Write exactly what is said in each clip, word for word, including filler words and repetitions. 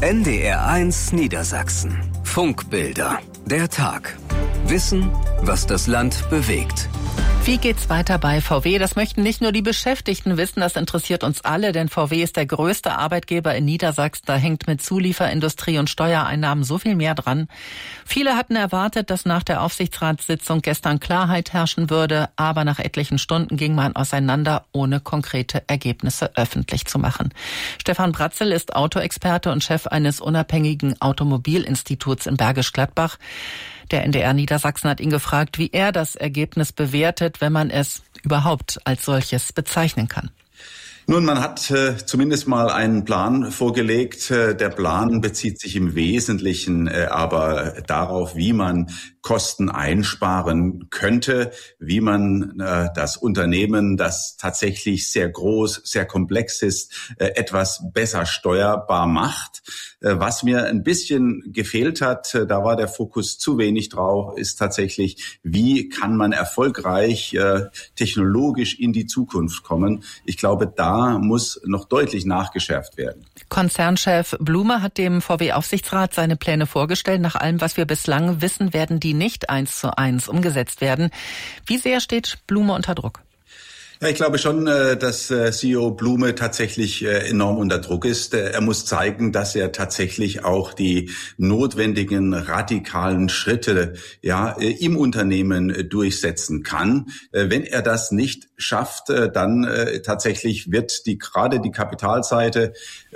N D R eins Niedersachsen. Funkbilder. Der Tag. Wissen, was das Land bewegt. Wie geht's weiter bei V W? Das möchten nicht nur die Beschäftigten wissen, das interessiert uns alle, denn V W ist der größte Arbeitgeber in Niedersachsen. Da hängt mit Zulieferindustrie und Steuereinnahmen so viel mehr dran. Viele hatten erwartet, dass nach der Aufsichtsratssitzung gestern Klarheit herrschen würde, aber nach etlichen Stunden ging man auseinander, ohne konkrete Ergebnisse öffentlich zu machen. Stefan Bratzel ist Autoexperte und Chef eines unabhängigen Automobilinstituts in Bergisch Gladbach. Der N D R Niedersachsen hat ihn gefragt, wie er das Ergebnis bewertet, wenn man es überhaupt als solches bezeichnen kann. Nun, man hat äh, zumindest mal einen Plan vorgelegt. Äh, der Plan bezieht sich im Wesentlichen äh, aber darauf, wie man Kosten einsparen könnte, wie man äh, das Unternehmen, das tatsächlich sehr groß, sehr komplex ist, äh, etwas besser steuerbar macht. Äh, was mir ein bisschen gefehlt hat, äh, da war der Fokus zu wenig drauf, ist tatsächlich, wie kann man erfolgreich äh, technologisch in die Zukunft kommen. Ich glaube, da muss noch deutlich nachgeschärft werden. Konzernchef Blume hat dem V W-Aufsichtsrat seine Pläne vorgestellt. Nach allem, was wir bislang wissen, werden die nicht eins zu eins umgesetzt werden. Wie sehr steht Blume unter Druck? Ja, ich glaube schon, dass C E O Blume tatsächlich enorm unter Druck ist. Er muss zeigen, dass er tatsächlich auch die notwendigen radikalen Schritte ja im Unternehmen durchsetzen kann. Wenn er das nicht schafft, dann tatsächlich wird die gerade die Kapitalseite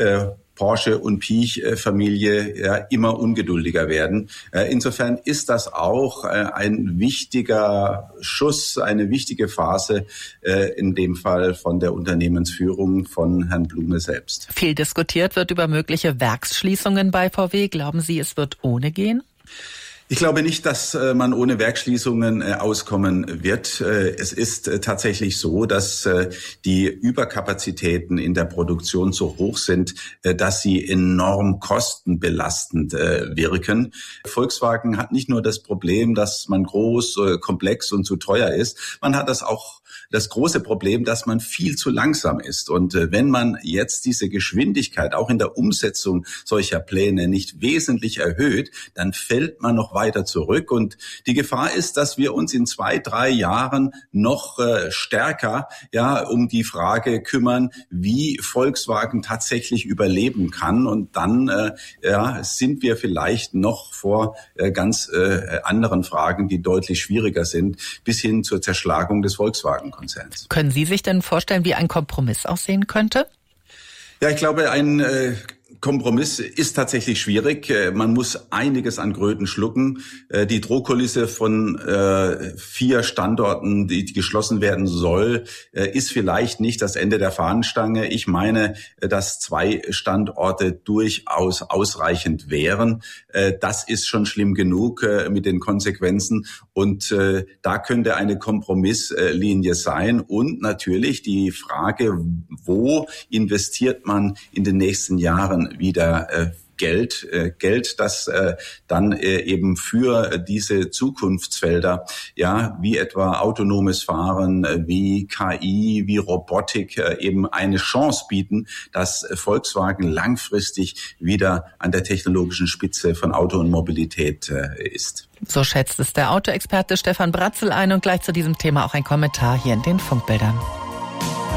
Porsche und Piech-Familie ja immer ungeduldiger werden. Insofern ist das auch ein wichtiger Schuss, eine wichtige Phase, in dem Fall von der Unternehmensführung von Herrn Blume selbst. Viel diskutiert wird über mögliche Werksschließungen bei V W. Glauben Sie, es wird ohne gehen? Ich glaube nicht, dass man ohne Werksschließungen auskommen wird. Es ist tatsächlich so, dass die Überkapazitäten in der Produktion so hoch sind, dass sie enorm kostenbelastend wirken. Volkswagen hat nicht nur das Problem, dass man groß, komplex und zu teuer ist. Man hat das auch das große Problem, dass man viel zu langsam ist. Und wenn man jetzt diese Geschwindigkeit auch in der Umsetzung solcher Pläne nicht wesentlich erhöht, dann fällt man noch weiter zurück. Und die Gefahr ist, dass wir uns in zwei, drei Jahren noch äh, stärker ja um die Frage kümmern, wie Volkswagen tatsächlich überleben kann. Und dann äh, ja, sind wir vielleicht noch vor äh, ganz äh, anderen Fragen, die deutlich schwieriger sind, bis hin zur Zerschlagung des Volkswagen-Konzerns. Können Sie sich denn vorstellen, wie ein Kompromiss aussehen könnte? Ja, ich glaube, ein äh, Kompromiss ist tatsächlich schwierig. Man muss einiges an Kröten schlucken. Die Drohkulisse von äh, vier Standorten, die geschlossen werden soll, äh, ist vielleicht nicht das Ende der Fahnenstange. Ich meine, dass zwei Standorte durchaus ausreichend wären. Äh, das ist schon schlimm genug äh, mit den Konsequenzen. Und äh, da könnte eine Kompromisslinie sein. Und natürlich die Frage, wo investiert man in den nächsten Jahren wieder äh, Geld, äh, Geld, das äh, dann äh, eben für äh, diese Zukunftsfelder, ja, wie etwa autonomes Fahren, äh, wie K I, wie Robotik äh, eben eine Chance bieten, dass äh, Volkswagen langfristig wieder an der technologischen Spitze von Auto und Mobilität äh, ist. So schätzt es der Autoexperte Stefan Bratzel ein und gleich zu diesem Thema auch ein Kommentar hier in den Funkbildern.